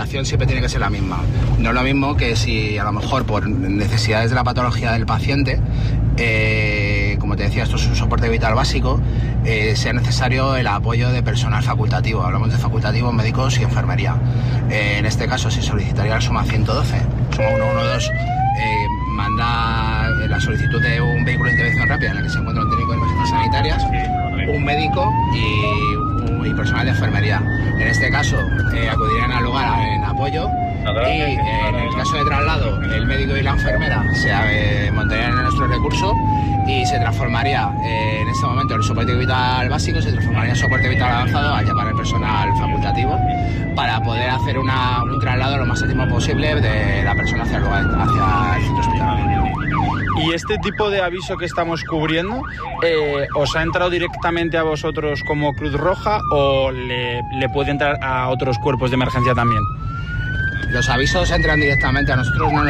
orientación siempre tiene que ser la misma. No es lo mismo que si a lo mejor por necesidades de la patología del paciente, como te decía, esto es un soporte vital básico, sea necesario el apoyo de personal facultativo. Hablamos de facultativos, médicos y enfermería. En este caso se solicitaría la suma 112, suma 112, manda la solicitud de un vehículo de intervención rápida en el que se encuentra un técnico de emergencias sanitarias, un médico y personal de enfermería. En este caso acudirían al lugar en apoyo y en el caso de traslado el médico y la enfermera se montarían en nuestro recurso y se transformaría en este momento el soporte vital básico, se transformaría en soporte vital avanzado al llamar al personal facultativo para poder hacer un traslado lo más óptimo posible de la persona hacia el centro hospitalario. ¿Y este tipo de aviso que estamos cubriendo os ha entrado directamente a vosotros como Cruz Roja o le puede entrar a otros cuerpos de emergencia también? Los avisos entran directamente a nosotros, no